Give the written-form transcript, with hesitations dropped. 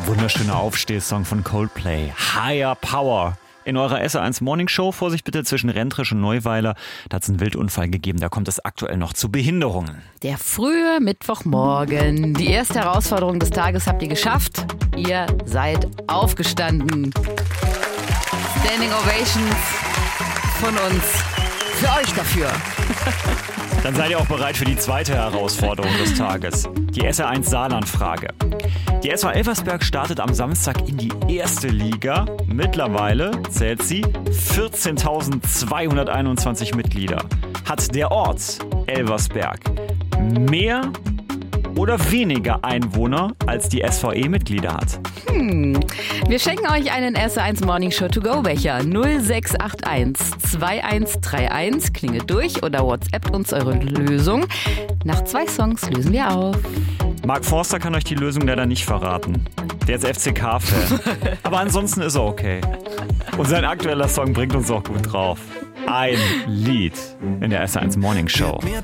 wunderschöner Aufstehsong von Coldplay. Higher Power. In eurer SR1 Morning Show, Vorsicht bitte, zwischen Rentrisch und Neuweiler, da hat es einen Wildunfall gegeben, da kommt es aktuell noch zu Behinderungen. Der frühe Mittwochmorgen. Die erste Herausforderung des Tages habt ihr geschafft. Ihr seid aufgestanden. Standing Ovations von uns. Für euch dafür. Dann seid ihr auch bereit für die zweite Herausforderung des Tages. Die SR1 Saarland-Frage. Die SV Elversberg startet am Samstag in die erste Liga. Mittlerweile zählt sie 14.221 Mitglieder. Hat der Ort Elversberg mehr oder weniger Einwohner, als die SVE Mitglieder hat? Wir schenken euch einen SR1 Morning Show To Go Becher 0681 2131. Klingelt durch oder WhatsAppt uns eure Lösung. Nach 2 Songs lösen wir auf. Mark Forster kann euch die Lösung leider nicht verraten. Der ist FCK-Fan. Aber ansonsten ist er okay. Und sein aktueller Song bringt uns auch gut drauf. Ein Lied in der SR1 Morning Show.